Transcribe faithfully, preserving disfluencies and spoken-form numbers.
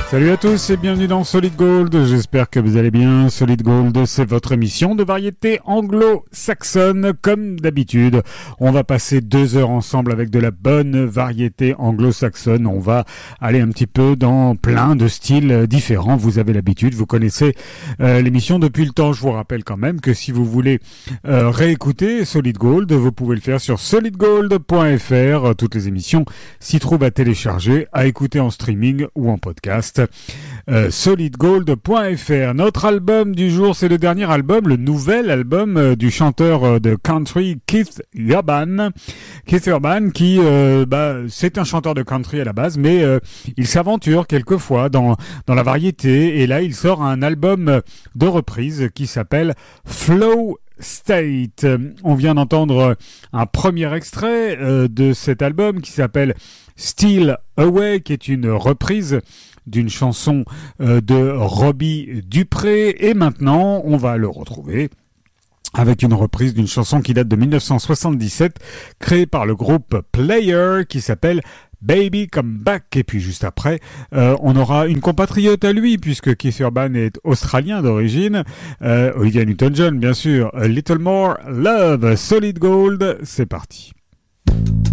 Salut à tous et bienvenue dans Solid Gold, j'espère que vous allez bien. Solid Gold, c'est votre émission de variété anglo-saxonne. Comme d'habitude, on va passer deux heures ensemble avec de la bonne variété anglo-saxonne. On va aller un petit peu dans plein de styles différents. Vous avez l'habitude, vous connaissez euh, l'émission depuis le temps. Je vous rappelle quand même que si vous voulez euh, réécouter Solid Gold, vous pouvez le faire sur solid gold point f r. Toutes les émissions s'y trouvent à télécharger, à écouter en streaming ou en podcast. Euh, solid gold point f r. Notre album du jour, c'est le dernier album, le nouvel album euh, du chanteur euh, de country Keith Urban. Keith Urban qui, euh, bah, c'est un chanteur de country à la base, mais euh, il s'aventure quelquefois dans dans la variété. Et là, il sort un album de reprise qui s'appelle Flow State. On vient d'entendre un premier extrait euh, de cet album qui s'appelle Still Away, qui est une reprise d'une chanson euh, de Robbie Dupree. Et maintenant, on va le retrouver avec une reprise d'une chanson qui date de dix-neuf cent soixante-dix-sept, créée par le groupe Player, qui s'appelle Baby Come Back. Et puis juste après, euh, on aura une compatriote à lui, puisque Keith Urban est australien d'origine, euh, Olivia Newton-John bien sûr. A Little More Love. Solid Gold, c'est parti.